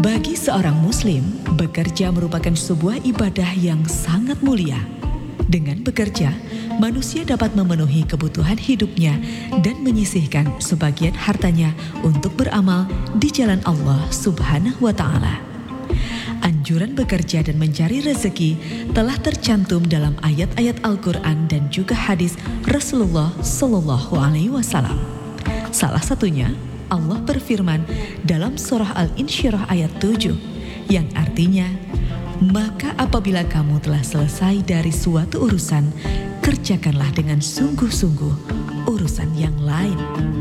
Bagi seorang muslim, bekerja merupakan sebuah ibadah yang sangat mulia. Dengan bekerja, manusia dapat memenuhi kebutuhan hidupnya dan menyisihkan sebagian hartanya untuk beramal di jalan Allah Subhanahu wa Ta'ala. Anjuran bekerja dan mencari rezeki telah tercantum dalam ayat-ayat Al-Quran dan juga hadis Rasulullah Sallallahu Alaihi Wasallam. Salah satunya, Allah berfirman dalam surah Al-Insyirah ayat 7 yang artinya, maka apabila kamu telah selesai dari suatu urusan, kerjakanlah dengan sungguh-sungguh urusan yang lain.